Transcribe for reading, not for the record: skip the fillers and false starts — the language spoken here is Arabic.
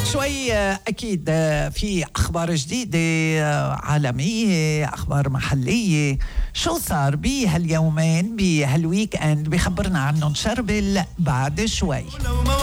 شوي أكيد في أخبار جديدة عالمية، أخبار محلية. شو صار بهاليومين بهالويك أند بخبرنا عنهم شربل بعد شوي.